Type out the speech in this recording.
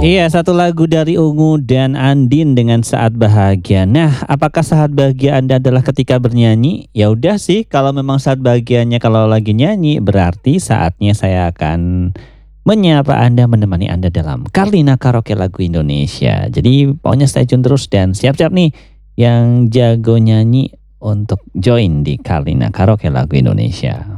Iya, satu lagu dari Ungu dan Andin dengan Saat Bahagia. Nah, apakah saat bahagia Anda adalah ketika bernyanyi? Ya udah sih, kalau memang saat bahagianya kalau lagi nyanyi, berarti saatnya saya akan menyapa Anda, menemani Anda dalam Karlina Karaoke Lagu Indonesia. Jadi pokoknya stay tune terus dan siap-siap nih yang jago nyanyi untuk join di Karlina Karaoke Lagu Indonesia.